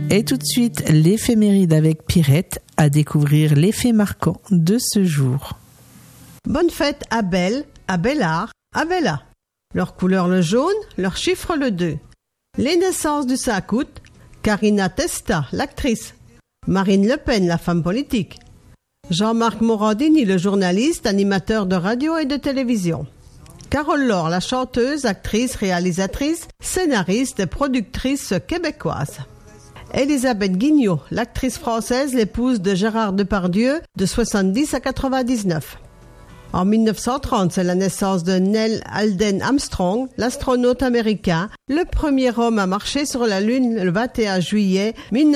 Et tout de suite, l'éphéméride avec Pirette, à découvrir les faits marquants de ce jour. Bonne fête à Belle, à Bellard, à Bella. Leur couleur le jaune, leur chiffre le 2. Les naissances du 5 août, Karina Testa, l'actrice. Marine Le Pen, la femme politique. Jean-Marc Morandini, le journaliste, animateur de radio et de télévision. Carole Laure, la chanteuse, actrice, réalisatrice, scénariste et productrice québécoise. Elisabeth Guignot, l'actrice française, l'épouse de Gérard Depardieu, de 70 à 99. En 1930, c'est la naissance de Neil Alden Armstrong, l'astronaute américain, le premier homme à marcher sur la Lune le 21 juillet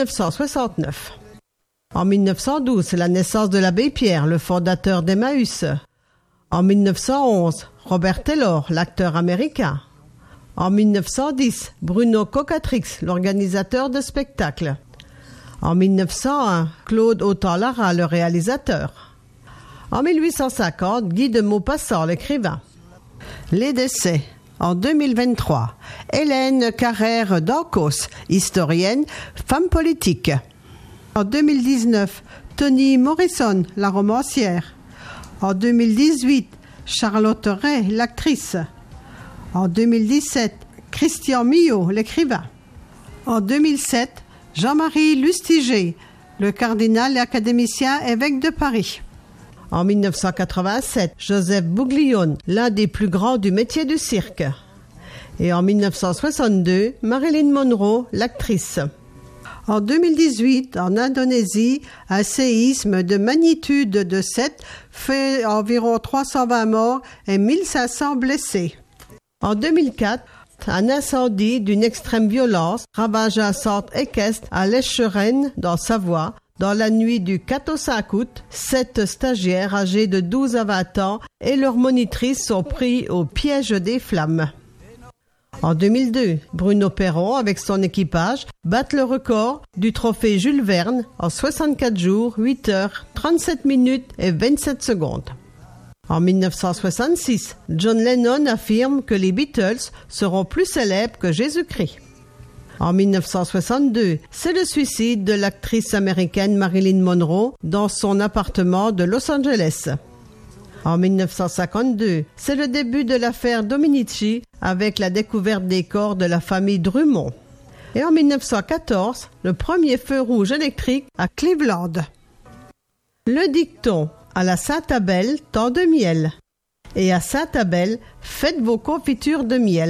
1969. En 1912, c'est la naissance de l'abbé Pierre, le fondateur d'Emmaüs. En 1911, Robert Taylor, l'acteur américain. En 1910, Bruno Cocatrix, l'organisateur de spectacles. En 1901, Claude Autant-Lara, le réalisateur. En 1850, Guy de Maupassant, l'écrivain. Les décès. En 2023, Hélène Carrère d'Ancos, historienne, femme politique. En 2019, Toni Morrison, la romancière. En 2018, Charlotte Rae, l'actrice. En 2017, Christian Millot, l'écrivain. En 2007, Jean-Marie Lustiger, le cardinal et académicien évêque de Paris. En 1987, Joseph Bouglione, l'un des plus grands du métier du cirque. Et en 1962, Marilyn Monroe, l'actrice. En 2018, en Indonésie, un séisme de magnitude de 7 fait environ 320 morts et 1500 blessés. En 2004, un incendie d'une extrême violence ravage un centre équestre à l'Escheren, dans Savoie. Dans la nuit du 4 au 5 août, 7 stagiaires âgés de 12 à 20 ans et leurs monitrices sont pris au piège des flammes. En 2002, Bruno Perron, avec son équipage, bat le record du trophée Jules Verne en 64 jours, 8 heures, 37 minutes et 27 secondes. En 1966, John Lennon affirme que les Beatles seront plus célèbres que Jésus-Christ. En 1962, c'est le suicide de l'actrice américaine Marilyn Monroe dans son appartement de Los Angeles. En 1952, c'est le début de l'affaire Dominici avec la découverte des corps de la famille Drummond. Et en 1914, le premier feu rouge électrique à Cleveland. Le dicton « À la Sainte-Abelle, tant de miel » et « À Sainte-Abelle, faites vos confitures de miel ».